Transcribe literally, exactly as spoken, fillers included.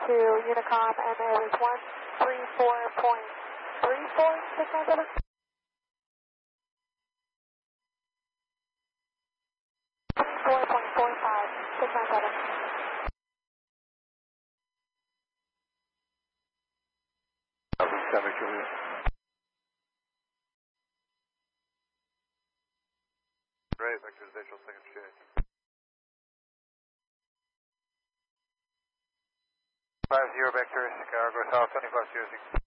to Unicom, and it was one three four point three four, six nine seven. four point four five, six nine seven. seven, Juliet. Great, Vector Visual, second shade. five zero Vector, Chicago South, twenty-five zero six.